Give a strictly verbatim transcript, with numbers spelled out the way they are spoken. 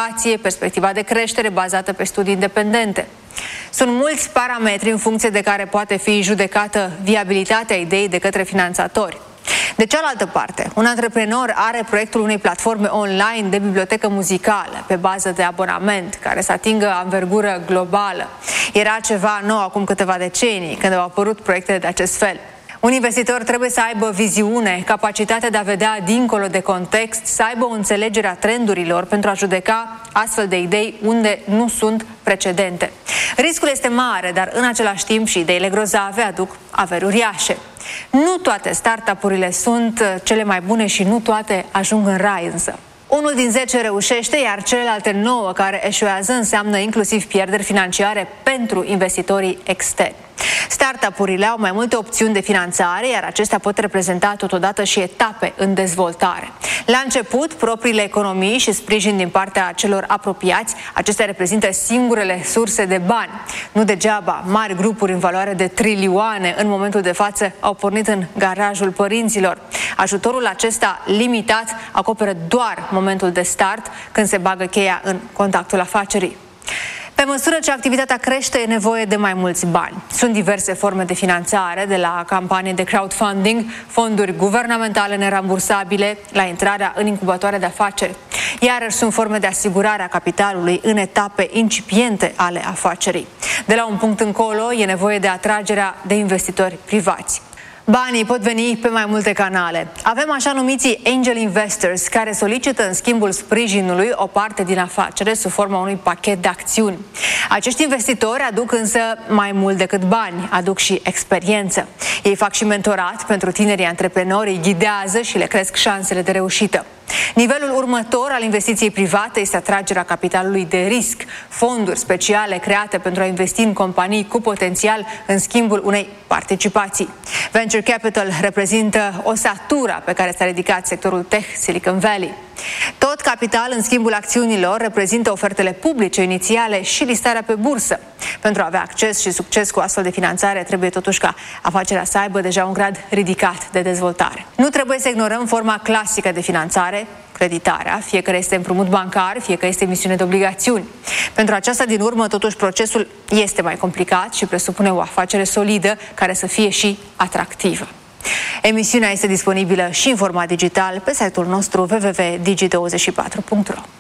inovație, perspectiva de creștere bazată pe studii independente. Sunt mulți parametri în funcție de care poate fi judecată viabilitatea ideii de către finanțatori. De cealaltă parte, un antreprenor are proiectul unei platforme online de bibliotecă muzicală pe bază de abonament, care să atingă anvergură globală. Era ceva nou acum câteva decenii, când au apărut proiecte de acest fel. Un investitor trebuie să aibă viziune, capacitatea de a vedea dincolo de context, să aibă o înțelegere a trendurilor pentru a judeca astfel de idei unde nu sunt precedente. Riscul este mare, dar în același timp și ideile grozave aduc averi uriașe. Nu toate startup-urile sunt cele mai bune și nu toate ajung în rai însă. Unul din zece reușește, iar celelalte nouă care eșuează înseamnă inclusiv pierderi financiare pentru investitorii externi. Startup-urile au mai multe opțiuni de finanțare, iar acestea pot reprezenta totodată și etape în dezvoltare. La început, propriile economii și sprijin din partea celor apropiați, acestea reprezintă singurele surse de bani. Nu degeaba, mari grupuri în valoare de trilioane în momentul de față au pornit în garajul părinților. Ajutorul acesta limitat acoperă doar momentul de start, când se bagă cheia în contactul afacerii. Pe măsură ce activitatea crește, e nevoie de mai mulți bani. Sunt diverse forme de finanțare, de la campanii de crowdfunding, fonduri guvernamentale nerambursabile, la intrarea în incubatoare de afaceri. Iarăși sunt forme de asigurare a capitalului în etape incipiente ale afacerii. De la un punct încolo, e nevoie de atragerea de investitori privați. Banii pot veni pe mai multe canale. Avem așa numiții angel investors, care solicită în schimbul sprijinului o parte din afacere sub forma unui pachet de acțiuni. Acești investitori aduc însă mai mult decât bani, aduc și experiență. Ei fac și mentorat pentru tinerii antreprenori, îi ghidează și le cresc șansele de reușită. Nivelul următor al investiției private este atragerea capitalului de risc, fonduri speciale create pentru a investi în companii cu potențial în schimbul unei participații. Venture Capital reprezintă osatura pe care s-a ridicat sectorul tech Silicon Valley. Tot capital în schimbul acțiunilor reprezintă ofertele publice inițiale și listarea pe bursă. Pentru a avea acces și succes cu astfel de finanțare, trebuie totuși ca afacerea să aibă deja un grad ridicat de dezvoltare. Nu trebuie să ignorăm forma clasică de finanțare, creditarea, fie că este împrumut bancar, fie că este emisiune de obligațiuni. Pentru aceasta din urmă, totuși, procesul este mai complicat și presupune o afacere solidă care să fie și atractivă. Emisiunea este disponibilă și în format digital pe site-ul nostru w w w punct digi douăzeci și patru punct ro.